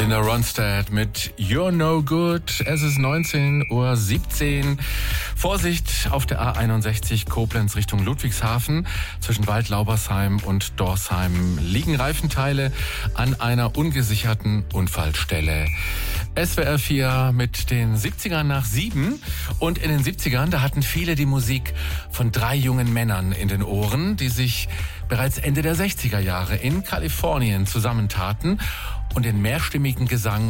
Linda Ronstadt mit You're No Good. Es ist 19:17 Uhr. Vorsicht auf der A61 Koblenz Richtung Ludwigshafen. Zwischen Waldlaubersheim und Dorsheim liegen Reifenteile an einer ungesicherten Unfallstelle. SWR 4 mit den 70ern nach 7. Und in den 70ern, da hatten viele die Musik von 3 jungen Männern in den Ohren, die sich bereits Ende der 60er Jahre in Kalifornien zusammentaten und den mehrstimmigen Gesang